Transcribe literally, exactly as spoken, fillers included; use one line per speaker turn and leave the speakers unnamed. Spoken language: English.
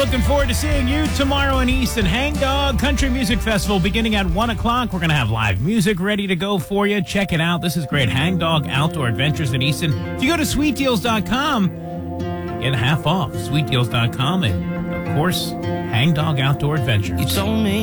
looking forward to seeing you tomorrow in Easton. Hangdog Country Music Festival beginning at one o'clock. We're going to have live music ready to go for you. Check it out. This is great. Hangdog Outdoor Adventures in Easton. If you go to sweet deals dot com, get half off. sweet deals dot com and, of course, Hangdog Outdoor Adventures.
You told me